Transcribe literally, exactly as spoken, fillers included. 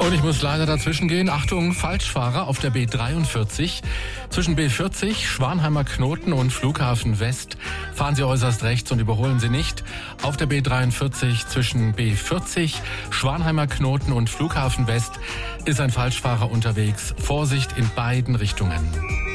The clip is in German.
Und ich muss leider dazwischen gehen. Achtung, Falschfahrer auf der B dreiundvierzig. Zwischen B vierzig, Schwanheimer Knoten und Flughafen West fahren Sie äußerst rechts und überholen Sie nicht. Auf der B dreiundvierzig zwischen B vierzig, Schwanheimer Knoten und Flughafen West ist ein Falschfahrer unterwegs. Vorsicht in beiden Richtungen.